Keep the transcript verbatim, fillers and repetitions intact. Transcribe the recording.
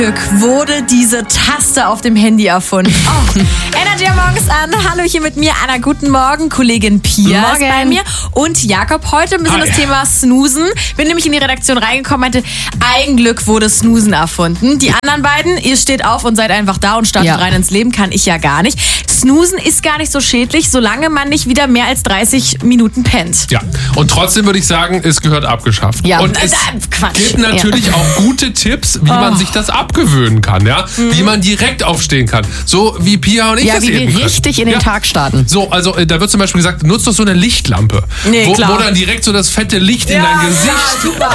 wurde diese Taste auf dem Handy erfunden. Oh. Energy am Morgens an. Hallo, hier mit mir, Anna. Guten Morgen. Kollegin Pia Morgen. ist bei mir. Und Jakob. Heute ein bisschen Hi. das Thema Snoozen. Bin nämlich in die Redaktion reingekommen, meinte, Eigenglück wurde Snoozen erfunden. Die anderen beiden, ihr steht auf und seid einfach da und startet Ja. rein ins Leben. Kann ich ja gar nicht. Snoozen ist gar nicht so schädlich, solange man nicht wieder mehr als dreißig Minuten pennt. Ja, und trotzdem würde ich sagen, es gehört abgeschafft. Ja. Und Äh, es äh, Quatsch. gibt natürlich auch gute Tipps, wie man sich das abgewöhnen kann, ja? Wie man direkt aufstehen kann. So wie Pia und ich Ja, das wie eben wir können. richtig in den ja. Tag starten. So, also äh, da wird zum Beispiel gesagt, nutzt doch so eine Lichtlampe. Nee, wo, klar. wo dann direkt so das fette Licht in dein Gesicht super.